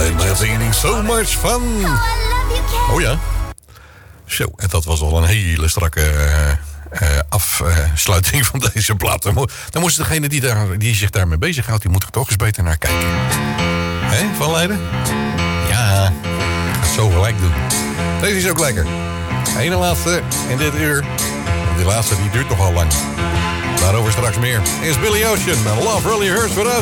I'm having so much fun. Oh ja. Zo, en dat was al een hele strakke afsluiting van deze plaat. Dan moest degene die zich daarmee bezighoudt, die moet er toch eens beter naar kijken. Hé, Van Leiden? Ja, zo gelijk doen. Deze is ook lekker. Ene laatste in dit uur. Die laatste die duurt nogal lang. Daarover straks meer. Is Billy Ocean. Love Really Hurts Without